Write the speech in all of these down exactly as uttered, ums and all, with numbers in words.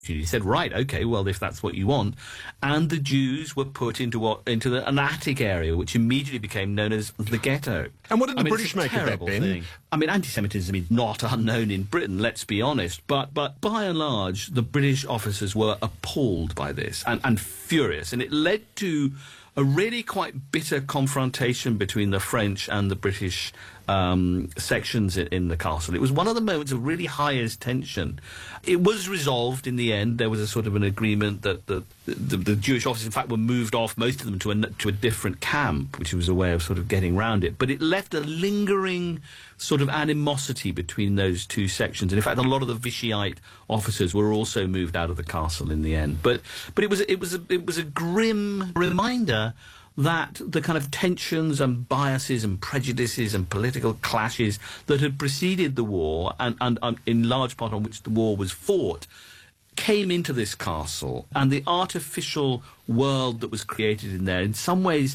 He said, right, okay, well, if that's what you want. And the Jews were put into what into the, an attic area, which immediately became known as the ghetto. And what did the I mean, British make of that, Ben? Thing. I mean, anti-Semitism is not unknown in Britain, let's be honest. But but by and large, the British officers were appalled by this and, and furious. And it led to a really quite bitter confrontation between the French and the British um, sections in, in the castle. It was one of the moments of really highest tension. It was resolved in the end. There was a sort of an agreement that the, the, the Jewish officers, in fact, were moved off, most of them, to a, to a different camp, which was a way of sort of getting round it. But it left a lingering sort of animosity between those two sections. And in fact, a lot of the Vichyite officers were also moved out of the castle in the end. But but it was it was a, it was a grim reminder that the kind of tensions and biases and prejudices and political clashes that had preceded the war, and, and, and in large part on which the war was fought, came into this castle, and the artificial world that was created in there in some ways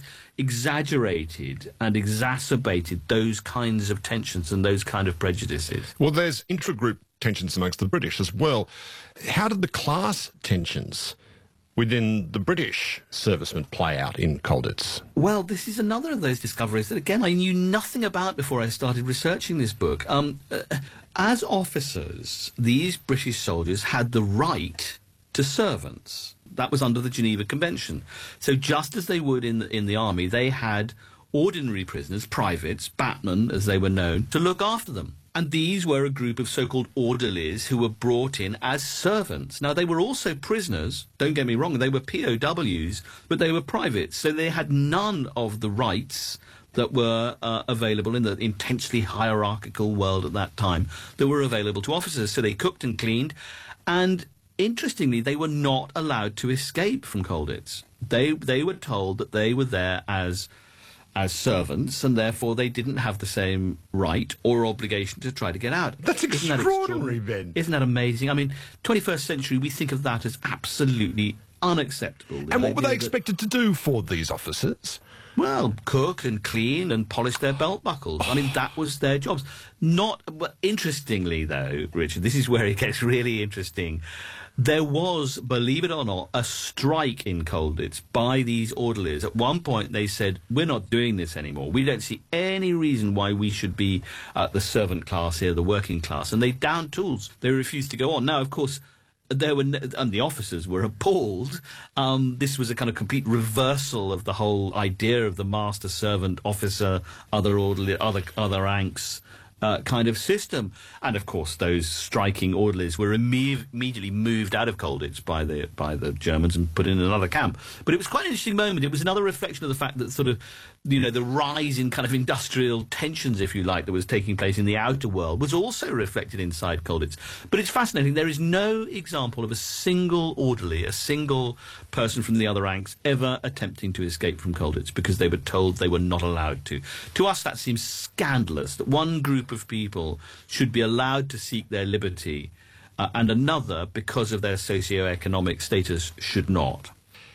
exaggerated and exacerbated those kinds of tensions and those kind of prejudices. Well, there's intra-group tensions amongst the British as well. How did the class tensions within the British servicemen play out in Colditz? Well, this is another of those discoveries that, again, I knew nothing about before I started researching this book. Um, uh, as officers, these British soldiers had the right to servants. That was under the Geneva Convention. So just as they would in the, in the army, they had ordinary prisoners, privates, batmen, as they were known, to look after them. And these were a group of so-called orderlies who were brought in as servants. Now, they were also prisoners, don't get me wrong, they were P O Ws, but they were privates, so they had none of the rights that were uh, available in the intensely hierarchical world at that time that were available to officers. So they cooked and cleaned, and interestingly, they were not allowed to escape from Colditz. They, they were told that they were there as... as servants, and therefore they didn't have the same right or obligation to try to get out. That's Isn't that extraordinary, Ben. Isn't that amazing? I mean, twenty-first century, we think of that as absolutely unacceptable. And what were they that, expected to do for these officers? Well, cook and clean and polish their belt buckles. I mean, that was their jobs. Not, but interestingly, though, Richard, this is where it gets really interesting. There was, believe it or not, a strike in Colditz by these orderlies. At one point, they said, we're not doing this anymore. We don't see any reason why we should be uh, the servant class here, the working class. And they downed tools. They refused to go on. Now, of course, there were, and the officers were appalled. Um, this was a kind of complete reversal of the whole idea of the master, servant, officer, other orderly, other, other ranks. Uh, kind of system. And, of course, those striking orderlies were imme- immediately moved out of Colditz by the by the Germans and put in another camp. But it was quite an interesting moment. It was another reflection of the fact that sort of, you know, the rise in kind of industrial tensions, if you like, that was taking place in the outer world was also reflected inside Colditz. But it's fascinating. There is no example of a single orderly, a single person from the other ranks ever attempting to escape from Colditz because they were told they were not allowed to. To us, that seems scandalous, that one group of people should be allowed to seek their liberty uh, and another, because of their socio-economic status, should not.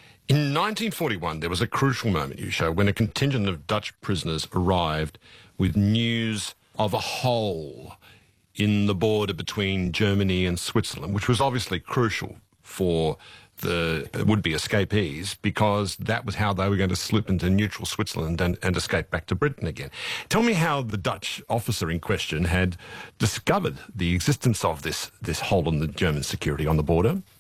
In nineteen forty-one, there was a crucial moment, you show, when a contingent of Dutch prisoners arrived with news of a hole in the border between Germany and Switzerland, which was obviously crucial for the would-be escapees, because that was how they were going to slip into neutral Switzerland and, and escape back to Britain again. Tell me how the Dutch officer in question had discovered the existence of this, this hole in the German security on the border.